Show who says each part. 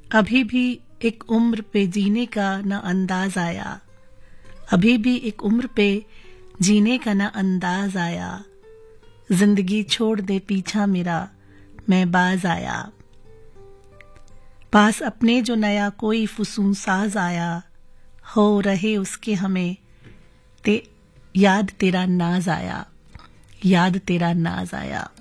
Speaker 1: अभी भी एक उम्र पे जीने का न अंदाज आया, अभी भी एक उम्र पे जीने का न अंदाज आया, जिंदगी छोड़ दे पीछा मेरा मैं बाज आया, पास अपने जो नया कोई फुसून साज आया, हो रहे उसके हमें याद तेरा नाज आया, याद तेरा नाज आया।